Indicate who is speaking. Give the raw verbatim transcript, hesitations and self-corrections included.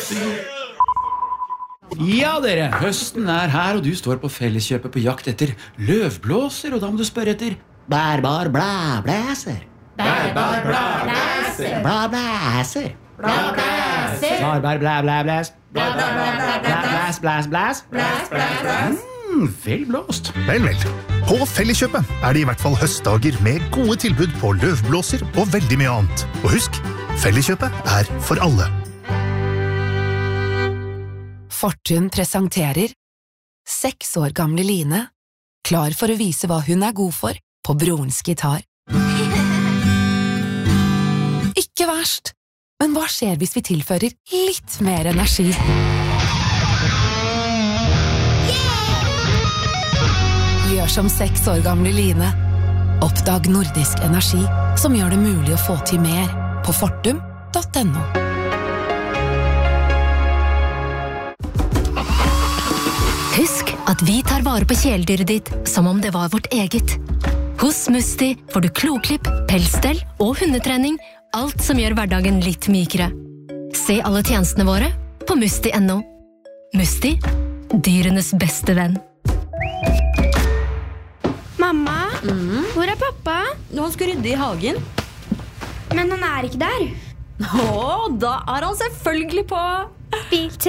Speaker 1: Ja, dere, høsten er her, og du står på Felleskjøpet på jakt etter løvblåser, og da må du spørre etter bærbar blæblæser.
Speaker 2: Bærbar blæblæser.
Speaker 1: Blæblæser.
Speaker 2: Blæblæser.
Speaker 1: Bærbar blæblæblæs. Blæs, blæs, blæs.
Speaker 2: Blæs, blæs, blæs.
Speaker 1: Mm, vel blåst.
Speaker 3: Vel, vel. På Felleskjøpet er det i hvert fall høstdager med gode tilbud på løvblåser og veldig mye annet. Og husk, Felleskjøpet er for alle.
Speaker 4: Fortun presenterer seks år gamle Line, klar for å vise hva hun er god for på brorens gitar. Ikke verst, men hva skjer hvis vi tilfører litt mer energi? Gjør som seks år gamle Line. Oppdag nordisk energi som gjør det mulig å få til mer på fortum punktum no.
Speaker 5: Husk at vi tar vare på kjæledyret ditt som om det var vårt eget. Hos Musti får du kloklipp, pelsstell og hundetrening, alt som gjør hverdagen litt mykere. Se alle tjenestene våre på musti punktum no. Musti, dyrenes beste venn.
Speaker 6: Mamma,
Speaker 7: Mm.
Speaker 6: hvor er pappa?
Speaker 7: Han skal rydde i hagen.
Speaker 6: Men han er ikke der.
Speaker 7: Å, da er han selvfølgelig på
Speaker 6: Bil